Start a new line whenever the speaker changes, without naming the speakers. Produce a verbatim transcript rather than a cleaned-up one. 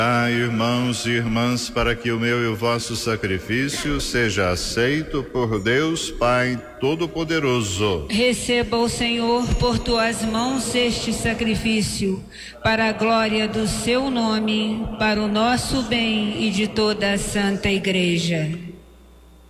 Ah, irmãos e irmãs, para que o meu e o vosso sacrifício seja aceito por Deus Pai Todo-Poderoso.
Receba o Senhor por tuas mãos este sacrifício, para a glória do seu nome, para o nosso bem e de toda a Santa Igreja.